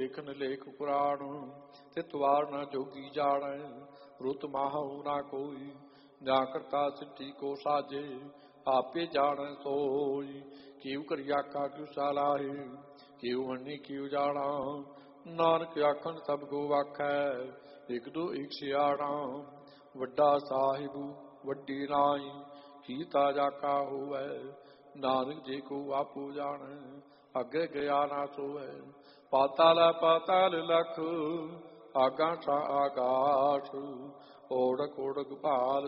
ਲੇਖਨ ਲੇਖ ਪੁਰਾਣ, ਤਿਤਵਾਰ ਨਾ ਜੋਗੀ ਜਾਣੈ, ਰੁਤ ਮਾਹਉ ਨਾ ਕੋਈ, ਜਾਂ ਕਰਤਾ ਸਿੱਠੀ ਕੋ ਸਾਜੇ, ਆਪੇ ਜਾਣੈ ਸੋਈ। ਕਿਉ ਕਰਿਆ ਕਾ ਕਿਉ ਸਾਲਾਹੇ, ਕਿਉ ਹੰਨੀ ਕਿਉ ਜਾਣਾ, ਨਾਨਕ ਆਖਣ ਸਭ ਕੋ ਆਖੈ, ਇਕ ਦੋ ਇਕ ਸਿਆਣਾ। ਵੱਡਾ ਸਾਹਿਬ ਵੱਡੀ ਨਾਈ, ਕੀਤਾ ਜਾ ਕਾ ਹੋਵੈ, ਨਾਨਕ ਜੇ ਕੋ ਆਪੋ ਜਾਣੈ, ਅੱਗੇ ਗਿਆ ਨਾ ਸੋਵੈ। ਪਾਤਾਲ ਪਾਤਾਲ ਲਖ, ਆਗਾਂ ਆਕਾਸ਼, ਓੜਕ ਓੜਕ ਭਾਲ